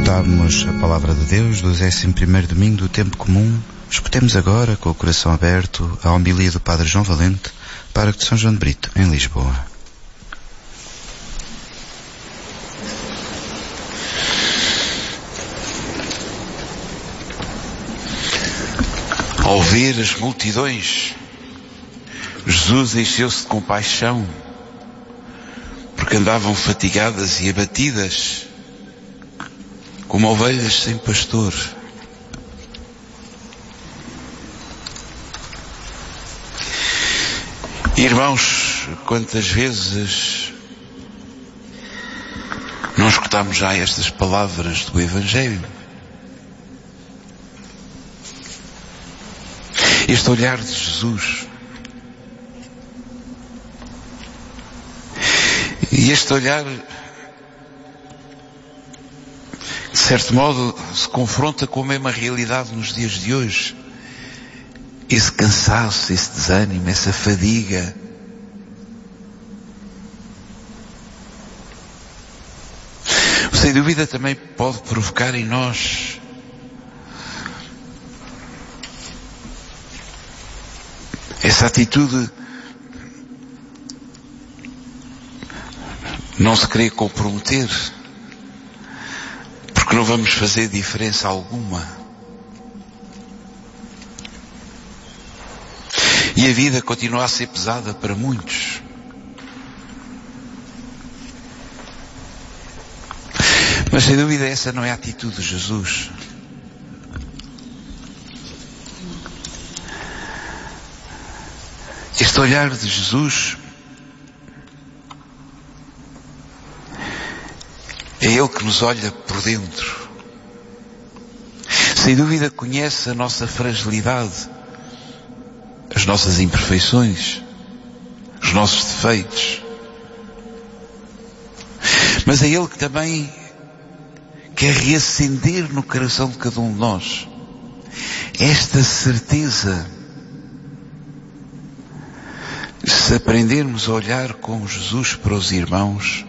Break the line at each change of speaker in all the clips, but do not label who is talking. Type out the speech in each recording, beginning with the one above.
Escutámos a Palavra de Deus do 11º domingo do Tempo Comum. Escutemos agora, com o coração aberto, a homilia do Padre João Valente, pároco de São João de Brito, em Lisboa.
Ao ver as multidões, Jesus encheu-se de compaixão, porque andavam fatigadas e abatidas, como ovelhas sem pastor. Irmãos, quantas vezes não escutamos já estas palavras do Evangelho? Este olhar de Jesus. E este olhar, de certo modo, se confronta com a mesma realidade nos dias de hoje. Esse cansaço, esse desânimo, essa fadiga. Sem dúvida também pode provocar em nós essa atitude, não se querer comprometer, porque não vamos fazer diferença alguma. E a vida continua a ser pesada para muitos. Mas sem dúvida essa não é a atitude de Jesus. Este olhar de Jesus é Ele que nos olha por dentro. Sem dúvida conhece a nossa fragilidade, as nossas imperfeições, os nossos defeitos. Mas é Ele que também quer reacender no coração de cada um de nós esta certeza. Se aprendermos a olhar como Jesus para os irmãos,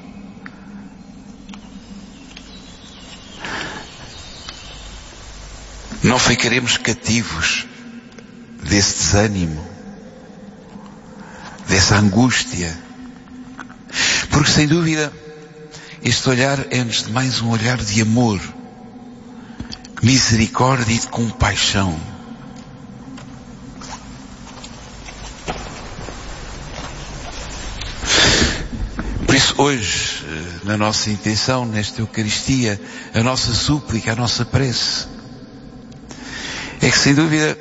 não ficaremos cativos desse desânimo, dessa angústia. Porque sem dúvida, este olhar é antes de mais um olhar de amor, misericórdia e de compaixão. Por isso hoje, na nossa intenção, nesta Eucaristia, a nossa súplica, a nossa prece, é que sem dúvida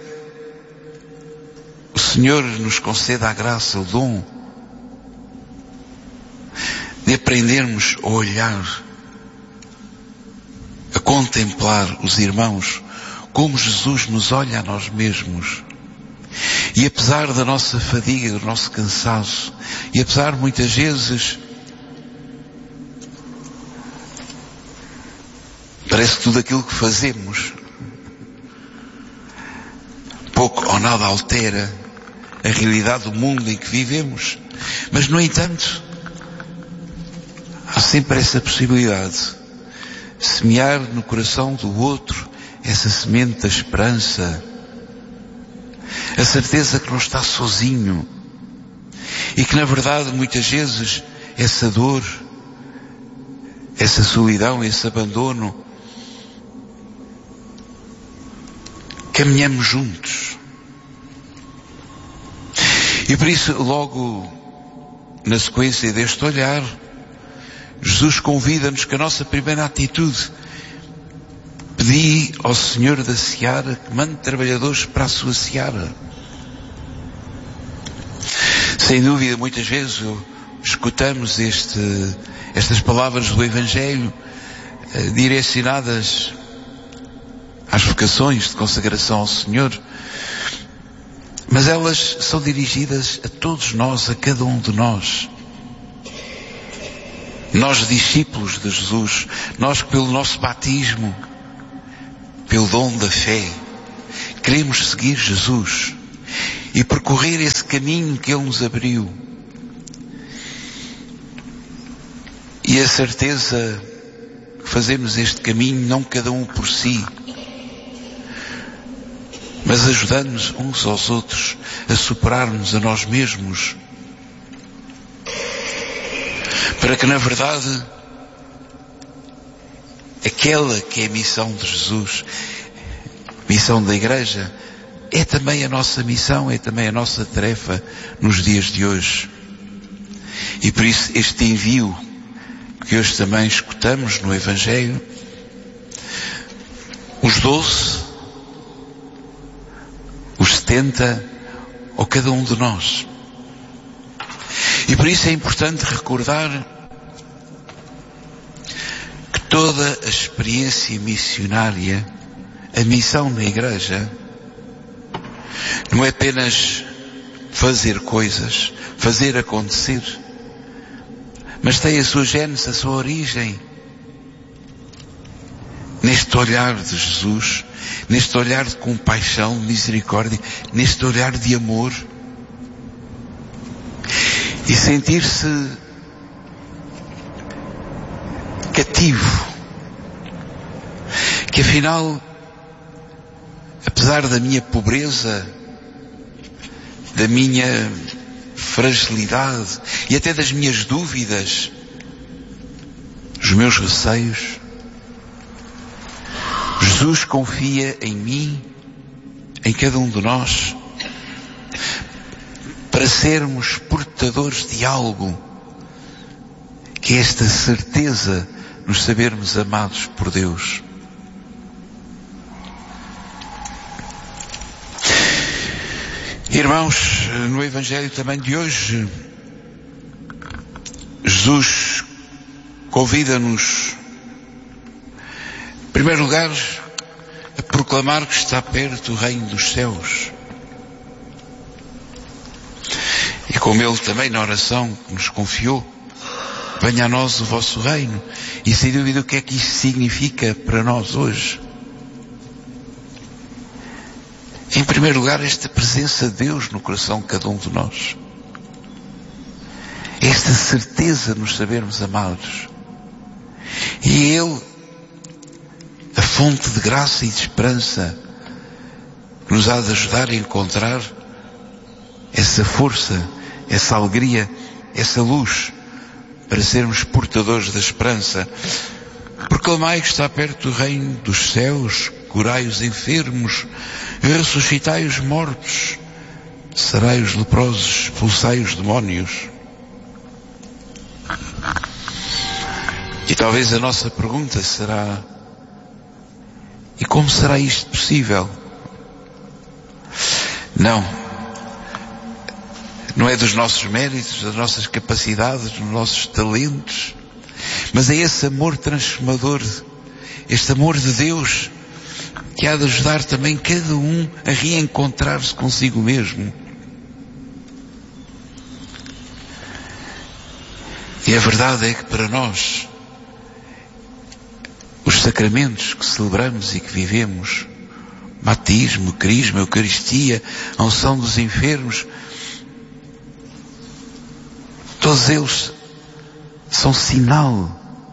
o Senhor nos conceda a graça, o dom de aprendermos a olhar, a contemplar os irmãos como Jesus nos olha a nós mesmos. E apesar da nossa fadiga, do nosso cansaço, e apesar muitas vezes parece que tudo aquilo que fazemos pouco ou nada altera a realidade do mundo em que vivemos. Mas, no entanto, há sempre essa possibilidade de semear no coração do outro essa semente da esperança, a certeza que não está sozinho e que, na verdade, muitas vezes essa dor, essa solidão, esse abandono, caminhamos juntos. E por isso, logo na sequência deste olhar, Jesus convida-nos que a nossa primeira atitude, pedi ao Senhor da seara que mande trabalhadores para a sua seara. Sem dúvida, muitas vezes escutamos estas palavras do Evangelho direcionadas às vocações de consagração ao Senhor, mas elas são dirigidas a todos nós, a cada um de nós. Nós, discípulos de Jesus, nós que pelo nosso batismo, pelo dom da fé, queremos seguir Jesus e percorrer esse caminho que Ele nos abriu. E a certeza que fazemos este caminho, não cada um por si, mas ajudando-nos uns aos outros a superarmos a nós mesmos, para que, na verdade, aquela que é a missão de Jesus, missão da Igreja, é também a nossa missão, é também a nossa tarefa nos dias de hoje. E por isso este envio que hoje também escutamos no Evangelho, os 12, os 70, ou cada um de nós. E por isso é importante recordar que toda a experiência missionária, a missão na Igreja, não é apenas fazer coisas, fazer acontecer, mas tem a sua gênese, a sua origem neste olhar de Jesus, neste olhar de compaixão, misericórdia, neste olhar de amor, e sentir-se cativo, que afinal, apesar da minha pobreza, da minha fragilidade e até das minhas dúvidas, os meus receios, Jesus confia em mim, em cada um de nós, para sermos portadores de algo, que é esta certeza de nos sabermos amados por Deus. Irmãos, no Evangelho também de hoje, Jesus convida-nos, em primeiro lugar, a proclamar que está perto o reino dos céus. E como Ele também na oração que nos confiou, venha a nós o vosso reino. E sem dúvida o que é que isto significa para nós hoje? Em primeiro lugar, esta presença de Deus no coração de cada um de nós. Esta certeza de nos sabermos amados. E Ele, a fonte de graça e de esperança, que nos há de ajudar a encontrar essa força, essa alegria, essa luz, para sermos portadores da esperança. Proclamai que está perto o reino dos céus, curai os enfermos, ressuscitai os mortos, sarai os leprosos, expulsai os demónios. E talvez a nossa pergunta será: e como será isto possível? Não é dos nossos méritos, das nossas capacidades, dos nossos talentos, mas é esse amor transformador, este amor de Deus, que há de ajudar também cada um a reencontrar-se consigo mesmo. E a verdade é que para nós, os sacramentos que celebramos e que vivemos, batismo, crisma, eucaristia, a unção dos enfermos, todos eles são sinal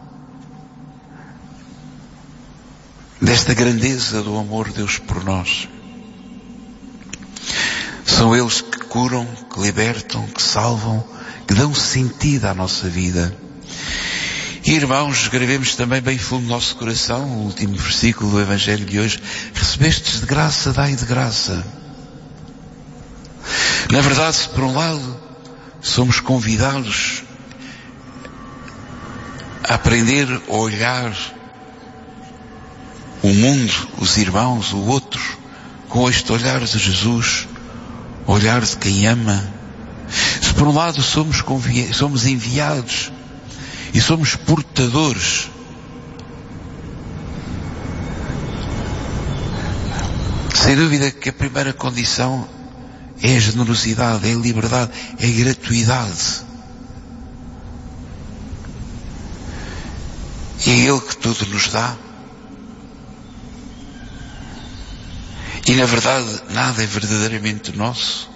desta grandeza do amor de Deus por nós. São eles que curam, que libertam, que salvam, que dão sentido à nossa vida. E, irmãos, gravemos também bem fundo no nosso coração o último versículo do Evangelho de hoje: recebestes de graça, dai de graça. Na verdade, se por um lado somos convidados a aprender a olhar o mundo, os irmãos, o outro, com este olhar de Jesus, olhar de quem ama. Se por um lado somos enviados e somos portadores sem dúvida que a primeira condição é a generosidade, é a liberdade, é a gratuidade. E é Ele que tudo nos dá. E na verdade nada é verdadeiramente nosso.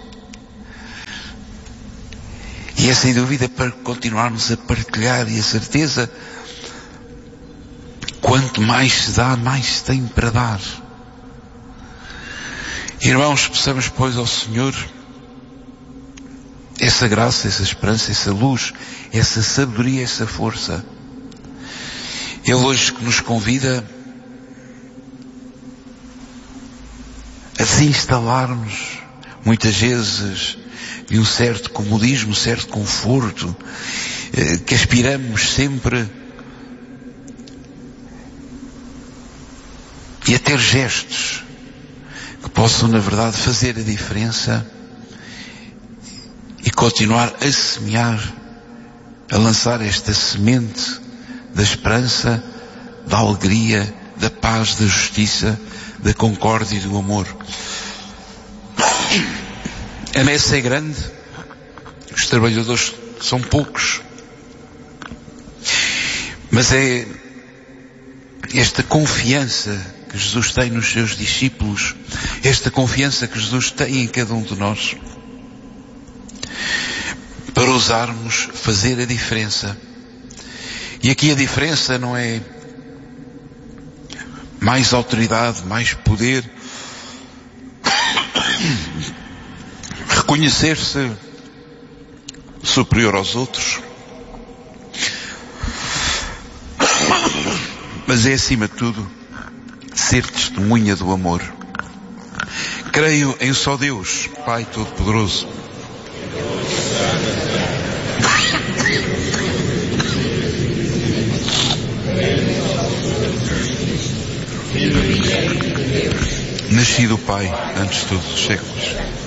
E é sem dúvida para continuarmos a partilhar, e a certeza quanto mais se dá, mais se tem para dar. Irmãos, peçamos, pois, ao Senhor essa graça, essa esperança, essa luz, essa sabedoria, essa força. Ele hoje que nos convida a desinstalarmos, muitas vezes, de um certo comodismo, um certo conforto, que aspiramos sempre, e a ter gestos que possam, na verdade, fazer a diferença e continuar a semear, a lançar esta semente da esperança, da alegria, da paz, da justiça, da concórdia e do amor. A messe é grande, os trabalhadores são poucos, mas é esta confiança que Jesus tem nos seus discípulos, esta confiança que Jesus tem em cada um de nós, para ousarmos fazer a diferença. E aqui a diferença não é mais autoridade, mais poder, reconhecer-se superior aos outros, mas é, acima de tudo, ser testemunha do amor. Creio em só Deus, Pai Todo-Poderoso, nascido Pai antes de todos os séculos,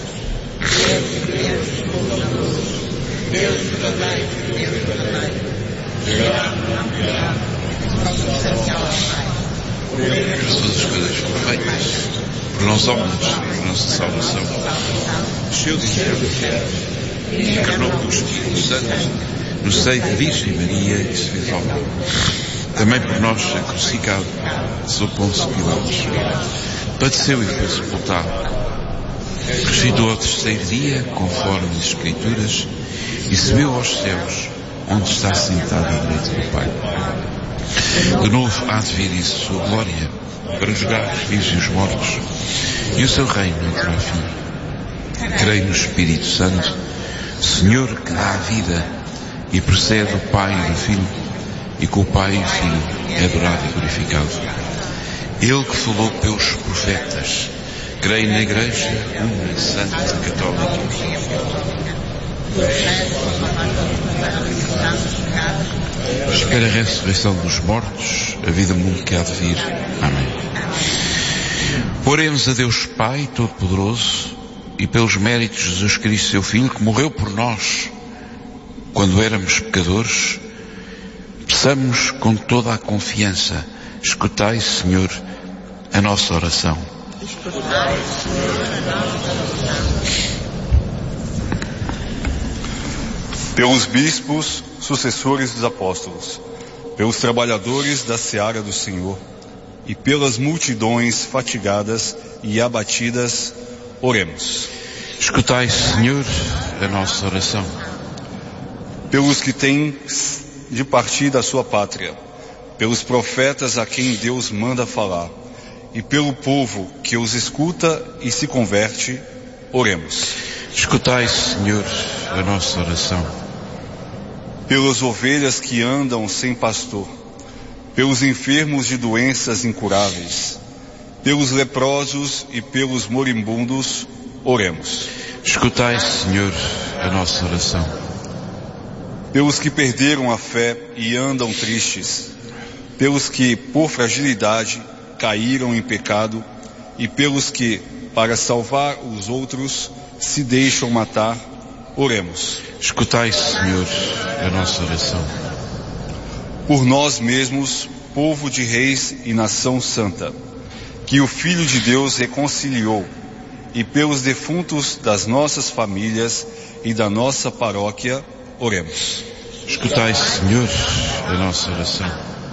todas as coisas foram feitas por nós homens, por nossa salvação. Desceu do céu, encarnou pelo Espírito Santo no seio da Virgem Maria e se fez homem. Também por nós é crucificado, sob Pôncio Pilatos. Padeceu e foi sepultado. Ressuscitou ao terceiro dia, conforme as Escrituras, e subiu aos céus, onde está sentado à direita do Pai. De novo há de vir isso, sua glória, para julgar os vivos e os mortos, e o seu reino não terá fim. Creio no Espírito Santo, Senhor que dá a vida e procede do Pai e do Filho, e com o Pai e o Filho é adorado e glorificado. Ele que falou pelos profetas, creio na Igreja, uma, santa, católica. Espero a ressurreição dos mortos, a vida mundo que há de vir. Amém. Oremos a Deus Pai Todo-Poderoso e pelos méritos de Jesus Cristo, seu Filho, que morreu por nós quando éramos pecadores, peçamos com toda a confiança: escutai, Senhor, a nossa oração.
Pelos bispos, sucessores dos apóstolos, pelos trabalhadores da seara do Senhor e pelas multidões fatigadas e abatidas, oremos.
Escutai, Senhor, a nossa oração.
Pelos que têm de partir da sua pátria, pelos profetas a quem Deus manda falar, e pelo povo que os escuta e se converte, oremos.
Escutai, Senhor, a nossa oração.
Pelas ovelhas que andam sem pastor, pelos enfermos de doenças incuráveis, pelos leprosos e pelos moribundos, oremos.
Escutai, Senhor, a nossa oração.
Pelos que perderam a fé e andam tristes, pelos que, por fragilidade, caíram em pecado, e pelos que, para salvar os outros, se deixam matar, oremos.
Escutai, Senhor, a nossa oração.
Por nós mesmos, povo de reis e nação santa, que o Filho de Deus reconciliou, e pelos defuntos das nossas famílias e da nossa paróquia, oremos.
Escutai, Senhor, a nossa oração.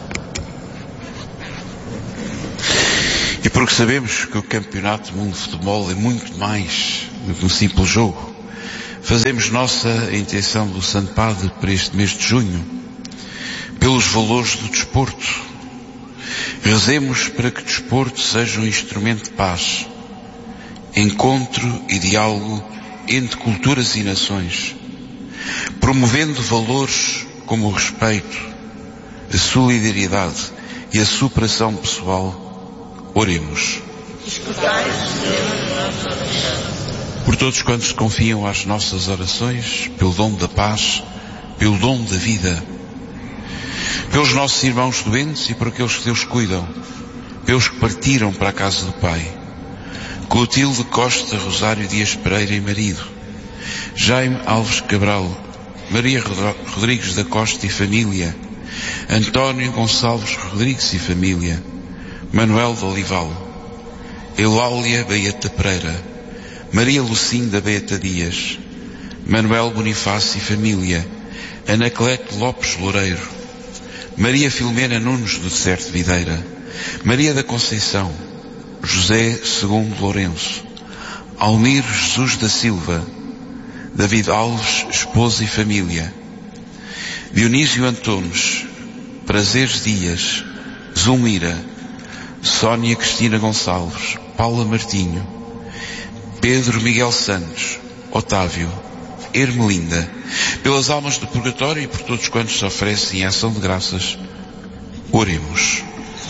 E porque sabemos que o Campeonato do Mundo de Futebol é muito mais do que um simples jogo, fazemos nossa a intenção do Santo Padre para este mês de junho, pelos valores do desporto, Rezemos para que o desporto seja um instrumento de paz, encontro e diálogo entre culturas e nações, promovendo valores como o respeito, a solidariedade e a superação pessoal. Oremos. Por todos quantos confiam às nossas orações, pelo dom da paz, pelo dom da vida, pelos nossos irmãos doentes e por aqueles que Deus cuidam, pelos que partiram para a casa do Pai, Clotilde Costa, Rosário Dias Pereira e marido, Jaime Alves Cabral, Maria Rodrigues da Costa e família, António Gonçalves Rodrigues e família, Manuel de Olival, Eulália Baeta Pereira, Maria Lucinda Baeta Dias, Manuel Bonifácio e família, Anacleto Lopes Loureiro, Maria Filomena Nunes do Deserto de Videira, Maria da Conceição, José II Lourenço, Almir Jesus da Silva, David Alves, esposa e família, Dionísio Antunes, Prazeres Dias, Zulmira, Sónia Cristina Gonçalves, Paula Martinho, Pedro Miguel Santos, Otávio, Ermelinda, pelas almas do purgatório e por todos quantos se oferecem em ação de graças, oremos.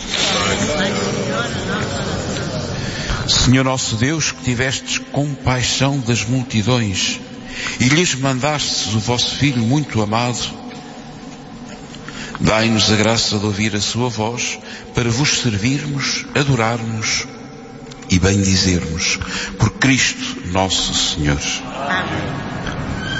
Senhor nosso Deus, que tivestes compaixão das multidões e lhes mandastes o vosso Filho muito amado, dai-nos a graça de ouvir a sua voz para vos servirmos, adorarmos e bendizermos por Cristo nosso Senhor. Amém.